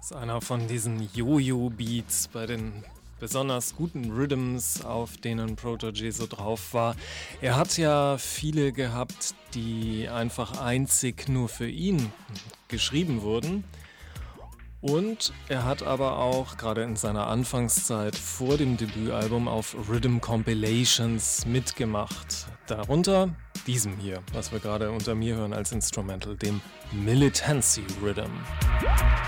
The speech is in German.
Das ist einer von diesen Jojo-Beats bei den besonders guten Rhythms, auf denen Protégé so drauf war. Er hat ja viele gehabt, die einfach einzig nur für ihn geschrieben wurden. Und er hat aber auch gerade in seiner Anfangszeit vor dem Debütalbum auf Rhythm Compilations mitgemacht. Darunter diesem hier, was wir gerade unter mir hören als Instrumental, dem Militancy Rhythm.